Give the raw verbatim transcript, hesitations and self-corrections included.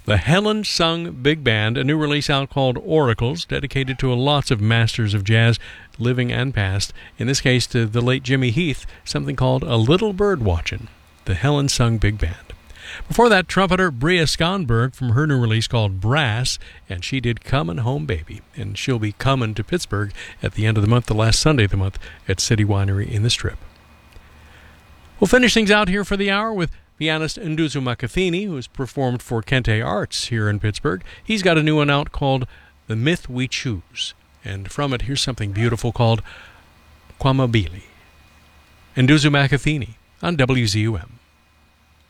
The Helen Sung Big Band, a new release out called Oracles, dedicated to lots of masters of jazz, living and past. In this case, to the late Jimmy Heath, something called A Little Bird Watchin', the Helen Sung Big Band. Before that, trumpeter Bria Skonberg from her new release called Brass, and she did Comin' Home Baby, and she'll be coming to Pittsburgh at the end of the month, the last Sunday of the month, at City Winery in the Strip. We'll finish things out here for the hour with pianist Nduzu Makathini, who's performed for Kente Arts here in Pittsburgh. He's got a new one out called The Myth We Choose, and from it, here's something beautiful called Kwamabili. Nduzu Makathini on W Z U M.